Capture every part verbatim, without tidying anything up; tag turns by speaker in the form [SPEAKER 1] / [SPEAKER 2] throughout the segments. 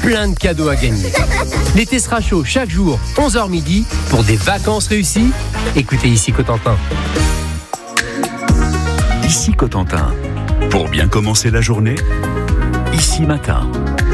[SPEAKER 1] plein de cadeaux à gagner. L'été sera chaud chaque jour, onze heures midi, pour des vacances réussies. Écoutez ici Cotentin.
[SPEAKER 2] Ici Cotentin. Pour bien commencer la journée, ici matin.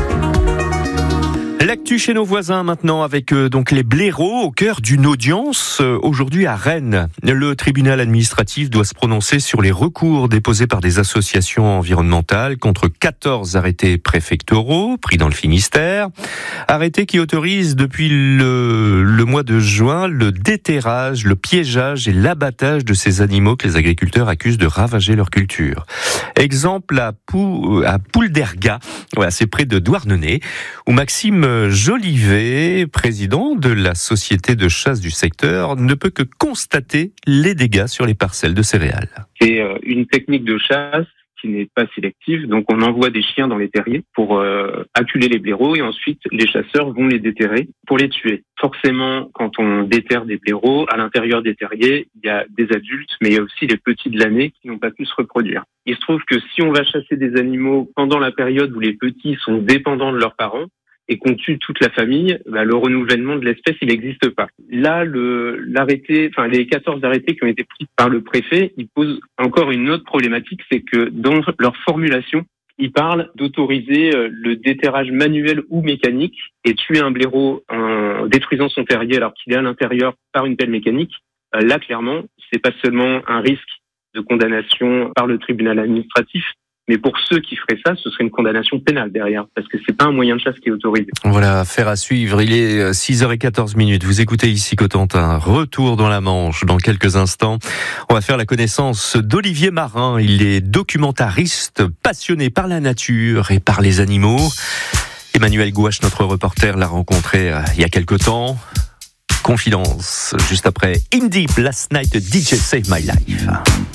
[SPEAKER 3] L'actu chez nos voisins maintenant avec euh, donc les blaireaux au cœur d'une audience euh, aujourd'hui à Rennes. Le tribunal administratif doit se prononcer sur les recours déposés par des associations environnementales contre quatorze arrêtés préfectoraux pris dans le Finistère. Arrêtés qui autorisent depuis le, le mois de juin le déterrage, le piégeage et l'abattage de ces animaux que les agriculteurs accusent de ravager leur culture. Exemple à, Pou, à Poulderga, voilà, c'est près de Douarnenez, où Maxime Jolivet, président de la société de chasse du secteur, ne peut que constater les dégâts sur les parcelles de céréales.
[SPEAKER 4] C'est une technique de chasse qui n'est pas sélective, donc on envoie des chiens dans les terriers pour euh, acculer les blaireaux et ensuite les chasseurs vont les déterrer pour les tuer. Forcément, quand on déterre des blaireaux, à l'intérieur des terriers, il y a des adultes, mais il y a aussi les petits de l'année qui n'ont pas pu se reproduire. Il se trouve que si on va chasser des animaux pendant la période où les petits sont dépendants de leurs parents, et qu'on tue toute la famille, bah, le renouvellement de l'espèce, il n'existe pas. Là, le, l'arrêté, enfin, les quatorze arrêtés qui ont été pris par le préfet, ils posent encore une autre problématique, c'est que dans leur formulation, ils parlent d'autoriser le déterrage manuel ou mécanique et tuer un blaireau en détruisant son terrier alors qu'il est à l'intérieur par une pelle mécanique. Là, clairement, c'est pas seulement un risque de condamnation par le tribunal administratif, mais pour ceux qui feraient ça, ce serait une condamnation pénale derrière, parce que c'est pas un moyen de chasse qui est autorisé.
[SPEAKER 3] Voilà, affaire à suivre. Il est six heures quatorze minutes. Vous écoutez ici Cotentin. Retour dans la Manche dans quelques instants. On va faire la connaissance d'Olivier Marin. Il est documentariste, passionné par la nature et par les animaux. Emmanuel Gouache, notre reporter, l'a rencontré il y a quelque temps. Confidence, juste après In Deep, Last Night, D J Save My Life.